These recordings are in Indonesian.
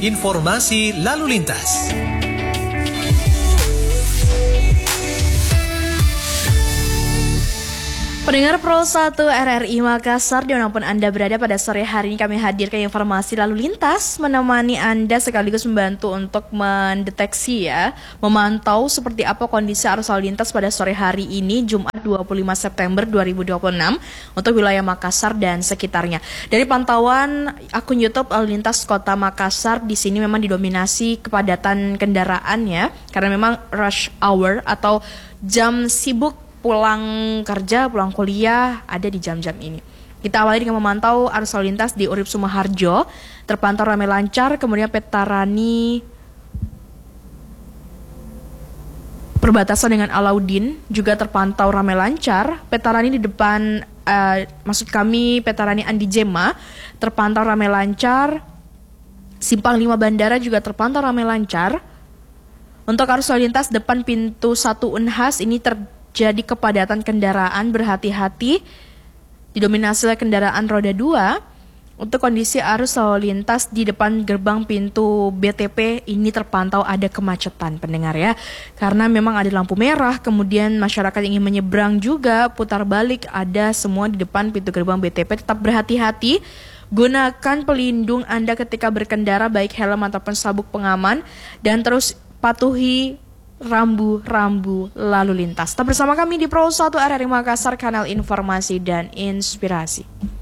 informasi lalu lintas. Pendengar Pro 1 RRI Makassar, dimanapun Anda berada, pada sore hari ini kami hadirkan informasi lalu lintas, menemani Anda sekaligus membantu untuk mendeteksi memantau seperti apa kondisi arus lalu lintas pada sore hari ini, Jumat 25 September 2026 untuk wilayah Makassar dan sekitarnya. Dari pantauan akun YouTube lalu lintas Kota Makassar, di sini memang didominasi kepadatan kendaraan karena memang rush hour atau jam sibuk pulang kerja, pulang kuliah ada di jam-jam ini. Kita awali dengan memantau arus lalu lintas di Urip Sumoharjo, terpantau ramai lancar, kemudian Petarani perbatasan dengan Alauddin juga terpantau ramai lancar. Petarani di depan, Petarani Andi Jema terpantau ramai lancar. Simpang 5 Bandara juga terpantau ramai lancar. Untuk arus lalu lintas depan pintu 1 Unhas ini jadi kepadatan kendaraan, berhati-hati, didominasi oleh kendaraan roda 2. Untuk kondisi arus lalu lintas di depan gerbang pintu BTP ini terpantau ada kemacetan, pendengar karena memang ada lampu merah, kemudian masyarakat yang ingin menyeberang juga putar balik ada semua di depan pintu gerbang BTP. Tetap berhati-hati, gunakan pelindung Anda ketika berkendara, baik helm ataupun sabuk pengaman, dan terus patuhi rambu-rambu lalu lintas. Tetap bersama kami di Pro 1 RRI Makassar, kanal informasi dan inspirasi.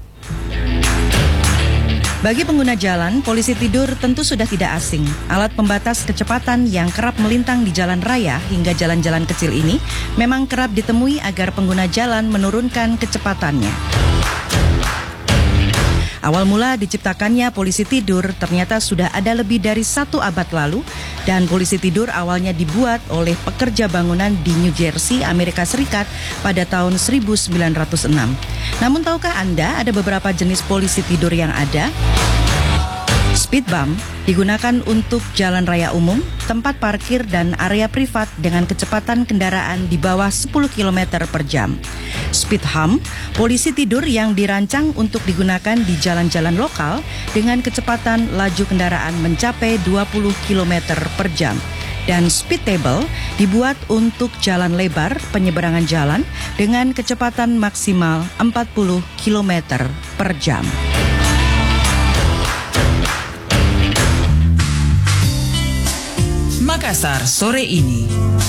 Bagi pengguna jalan, polisi tidur tentu sudah tidak asing. Alat pembatas kecepatan yang kerap melintang di jalan raya hingga jalan-jalan kecil ini memang kerap ditemui agar pengguna jalan menurunkan kecepatannya. Awal mula diciptakannya polisi tidur ternyata sudah ada lebih dari 1 abad lalu, dan polisi tidur awalnya dibuat oleh pekerja bangunan di New Jersey, Amerika Serikat pada tahun 1906. Namun tahukah Anda ada beberapa jenis polisi tidur yang ada? Speed bump digunakan untuk jalan raya umum, tempat parkir, dan area privat dengan kecepatan kendaraan di bawah 10 km per jam. Speed hump, polisi tidur yang dirancang untuk digunakan di jalan-jalan lokal dengan kecepatan laju kendaraan mencapai 20 km per jam. Dan speed table dibuat untuk jalan lebar penyeberangan jalan dengan kecepatan maksimal 40 km per jam. Makassar sore ini.